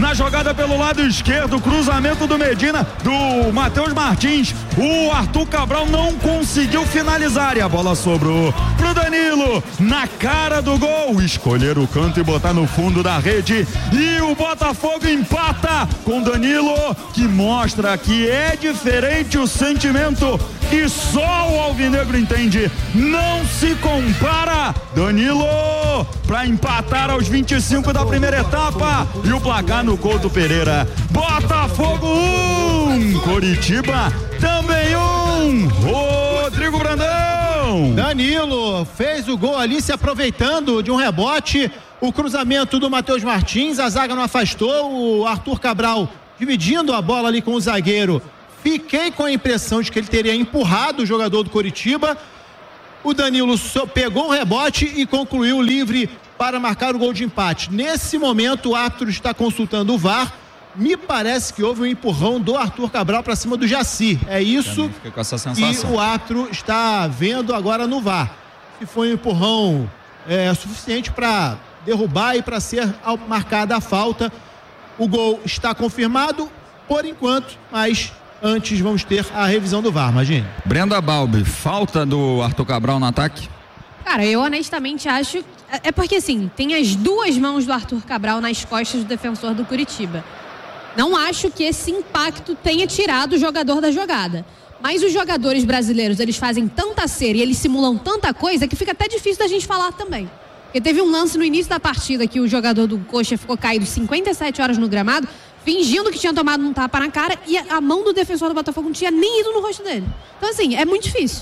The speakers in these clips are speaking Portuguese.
na jogada pelo lado esquerdo, cruzamento do Medina, do Matheus Martins. O Arthur Cabral não conseguiu finalizar e a bola sobrou pro Danilo, na cara do gol, escolher o canto e botar no fundo da rede, e o Botafogo empata com Danilo, que mostra que é diferente o sentimento e só o alvinegro entende, não se compara. Danilo para empatar aos 25 da primeira etapa e o placar no Couto Pereira. Botafogo 1, Coritiba também 1. Rodrigo Brandão. Danilo fez o gol ali, se aproveitando de um rebote, o cruzamento do Matheus Martins, a zaga não afastou, o Arthur Cabral dividindo a bola ali com o zagueiro. Fiquei com a impressão de que ele teria empurrado o jogador do Coritiba. O Danilo pegou o rebote e concluiu livre para marcar o gol de empate. Nesse momento o árbitro está consultando o VAR. Me parece que houve um empurrão do Arthur Cabral para cima do Jaci. É isso que o árbitro está vendo agora no VAR. Se foi um empurrão suficiente para derrubar e para ser marcada a falta. O gol está confirmado por enquanto, mas antes vamos ter a revisão do VAR, imagine. Brenda Balbi, falta do Arthur Cabral no ataque? Cara, eu honestamente acho... É porque assim, tem as duas mãos do Arthur Cabral nas costas do defensor do Coritiba. Não acho que esse impacto tenha tirado o jogador da jogada. Mas os jogadores brasileiros, eles fazem tanta cera e eles simulam tanta coisa que fica até difícil da gente falar também. Porque teve um lance no início da partida que o jogador do Coxa ficou caído 57 horas no gramado, fingindo que tinha tomado um tapa na cara e a mão do defensor do Botafogo não tinha nem ido no rosto dele. Então assim, é muito difícil.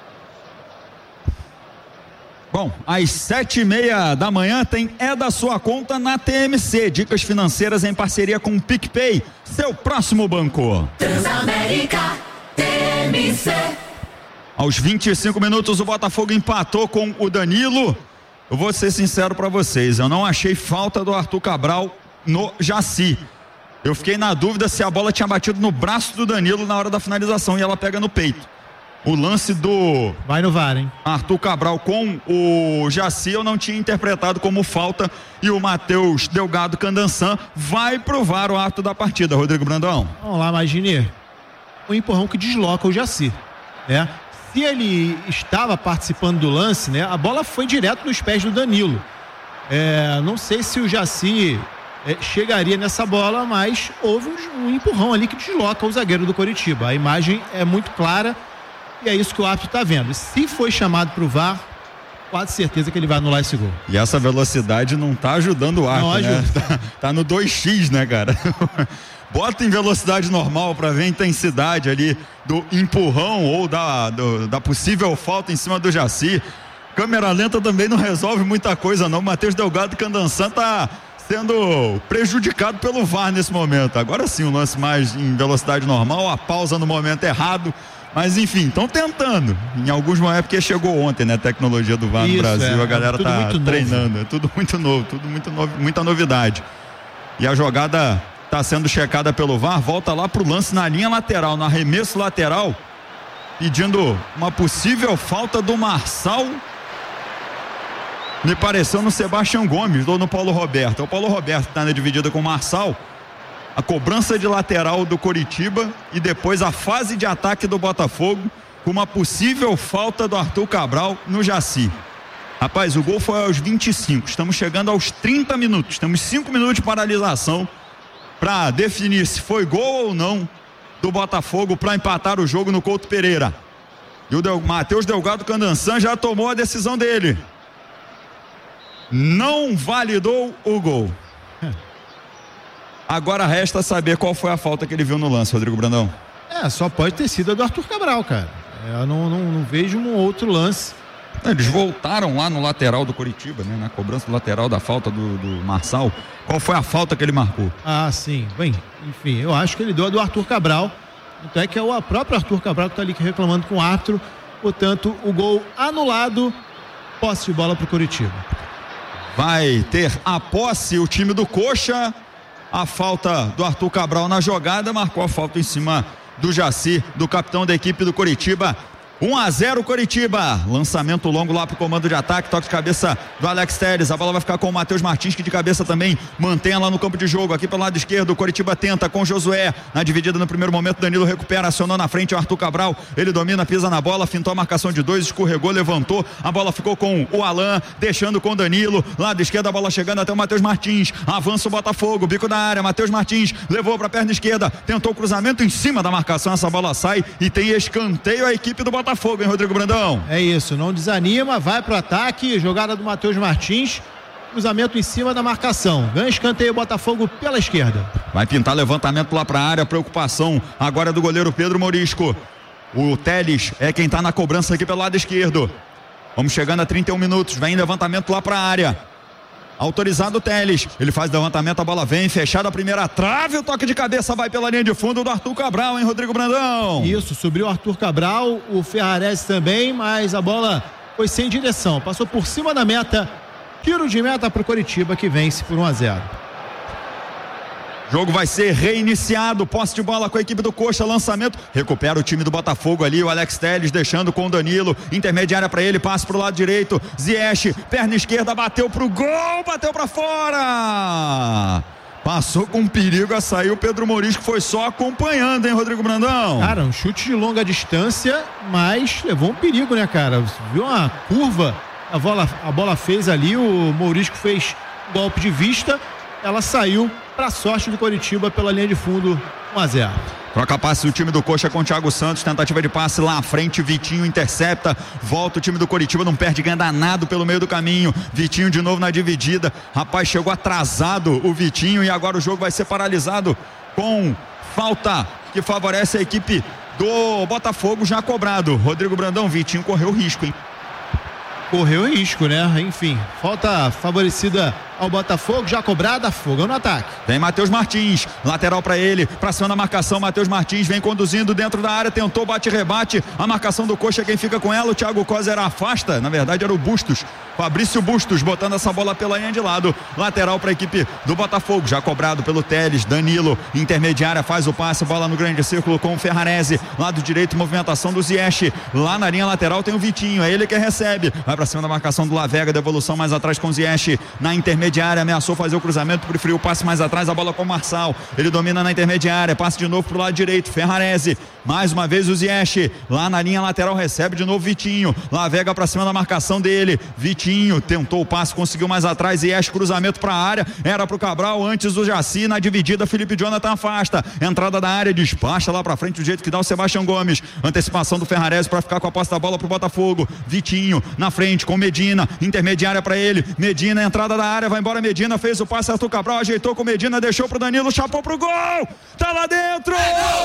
Bom, às 7:30 da manhã tem É da Sua Conta na TMC, dicas financeiras em parceria com o PicPay, seu próximo banco. Transamérica TMC. Aos 25 minutos o Botafogo empatou com o Danilo. Eu vou ser sincero para vocês, eu não achei falta do Arthur Cabral no Jaci. Eu fiquei na dúvida se a bola tinha batido no braço do Danilo na hora da finalização e ela pega no peito. O lance do... Vai no VAR, hein? Arthur Cabral com o Jaci eu não tinha interpretado como falta e o Matheus Delgado Candançan vai pro VAR o árbitro da partida, Rodrigo Brandão. Vamos lá, imagine o empurrão que desloca o Jaci, né? Se ele estava participando do lance, né? A bola foi direto nos pés do Danilo. Não sei se o Jaci chegaria nessa bola, mas houve um empurrão ali que desloca o zagueiro do Coritiba. A imagem é muito clara e é isso que o árbitro está vendo. Se foi chamado para o VAR, quase certeza que ele vai anular esse gol. E essa velocidade não tá ajudando o árbitro, né? Tá no 2x, né, cara? Bota em velocidade normal para ver a intensidade ali do empurrão ou da possível falta em cima do Jaci. Câmera lenta também não resolve muita coisa não. Matheus Delgado Candançan tá sendo prejudicado pelo VAR nesse momento. Agora sim, o lance mais em velocidade normal, a pausa no momento errado. Mas enfim, estão tentando. Em alguns momentos, porque chegou ontem, né? A tecnologia do VAR no Brasil, a galera tá treinando. É tudo muito novo, muita novidade. E a jogada está sendo checada pelo VAR, volta lá pro lance na linha lateral, no arremesso lateral, pedindo uma possível falta do Marçal. Me pareceu no Sebastião Gomes ou no Paulo Roberto. O Paulo Roberto está na dividida com o Marçal. A cobrança de lateral do Coritiba e depois a fase de ataque do Botafogo com uma possível falta do Arthur Cabral no Jaci. Rapaz, o gol foi aos 25, estamos chegando aos 30 minutos, temos 5 minutos de paralisação para definir se foi gol ou não do Botafogo para empatar o jogo no Couto Pereira. E o Matheus Delgado Candançan já tomou a decisão dele. Não validou o gol. Agora resta saber qual foi a falta que ele viu no lance, Rodrigo Brandão. Só pode ter sido a do Arthur Cabral, cara. Eu não vejo um outro lance. Eles voltaram lá no lateral do Coritiba, né? Na cobrança do lateral da falta do Marçal. Qual foi a falta que ele marcou? Sim. Bem, enfim, eu acho que ele deu a do Arthur Cabral. Então é que é o próprio Arthur Cabral que está ali reclamando com o árbitro. Portanto, o gol anulado. Posse de bola para o Coritiba. Vai ter a posse o time do Coxa. A falta do Arthur Cabral na jogada marcou a falta em cima do Jaci, do capitão da equipe do Coritiba. 1-0 Coritiba, lançamento longo lá pro comando de ataque, toque de cabeça do Alex Telles, a bola vai ficar com o Matheus Martins, que de cabeça também mantém ela no campo de jogo, aqui pelo lado esquerdo, o Coritiba tenta com Josué, na dividida no primeiro momento, Danilo recupera, acionou na frente o Arthur Cabral, ele domina, pisa na bola, fintou a marcação de 2, escorregou, levantou, a bola ficou com o Alan, deixando com o Danilo, lado esquerdo a bola chegando até o Matheus Martins, avança o Botafogo, bico da área, Matheus Martins levou pra perna esquerda, tentou o cruzamento em cima da marcação, essa bola sai e tem escanteio a equipe do Botafogo, hein, Rodrigo Brandão? É isso, não desanima, vai pro ataque, jogada do Matheus Martins, cruzamento em cima da marcação, ganha escanteio Botafogo pela esquerda. Vai pintar levantamento lá pra área, preocupação agora do goleiro Pedro Morisco. O Telles é quem tá na cobrança aqui pelo lado esquerdo. Vamos chegando a 31 minutos, vem levantamento lá pra área. Autorizado o Telles, ele faz levantamento, a bola vem, fechada a primeira trave, o toque de cabeça vai pela linha de fundo do Arthur Cabral, hein, Rodrigo Brandão? Isso, subiu o Arthur Cabral, o Ferrarese também, mas a bola foi sem direção, passou por cima da meta, tiro de meta pro Coritiba, que vence por 1-0. Jogo vai ser reiniciado, posse de bola com a equipe do Coxa, lançamento, recupera o time do Botafogo ali, o Alex Telles deixando com o Danilo, intermediária para ele, passe pro lado direito, Ziyech, perna esquerda, bateu pro gol, bateu para fora, passou com perigo a sair, o Pedro Morisco foi só acompanhando, hein, Rodrigo Brandão? Cara, um chute de longa distância, mas levou um perigo, né, cara, você viu uma curva, a bola fez ali, o Morisco fez golpe de vista, ela saiu para sorte do Coritiba pela linha de fundo, 1-0. Troca passe o time do Coxa com o Thiago Santos, tentativa de passe lá à frente, Vitinho intercepta, volta o time do Coritiba, não perde, ganha danado pelo meio do caminho, Vitinho de novo na dividida, rapaz, chegou atrasado o Vitinho e agora o jogo vai ser paralisado com falta que favorece a equipe do Botafogo, já cobrado. Rodrigo Brandão, Vitinho correu risco, hein? Correu risco, né? Enfim, falta favorecida ao Botafogo, já cobrada, Fogão no ataque. Vem Matheus Martins, lateral para ele, pra cima da marcação, Matheus Martins vem conduzindo dentro da área, tentou bate-rebate, a marcação do Coxa, quem fica com ela, o Thiago Coser afasta, na verdade era o Bustos, Fabrício Bustos, botando essa bola pela linha de lado, lateral para a equipe do Botafogo, já cobrado pelo Telles, Danilo, intermediária, faz o passe, bola no grande círculo com o Ferrarese, lado direito, movimentação do Ziyech, lá na linha lateral tem o Vitinho, é ele que recebe, vai pra cima da marcação do Lavega, devolução mais atrás com o Ziyech, na intermediária, ameaçou fazer o cruzamento, preferiu o passe mais atrás, a bola com o Marçal, ele domina na intermediária, passe de novo pro lado direito, Ferrarese, mais uma vez o Ziyech, lá na linha lateral, recebe de novo Vitinho, Lavega pra cima da marcação dele, Vitinho tentou o passe, conseguiu mais atrás, Ziyech, cruzamento pra área, era pro Cabral, antes do Jaci, na dividida, Felipe Jonathan afasta, entrada da área, despacha lá pra frente, do jeito que dá o Sebastião Gomes, antecipação do Ferrarese pra ficar com a posse da bola pro Botafogo, Vitinho na frente com Medina, intermediária pra ele, Medina, entrada da área, vai embora Medina, fez o passe, Arthur Cabral ajeitou com Medina, deixou pro Danilo, chapou pro gol, tá lá dentro!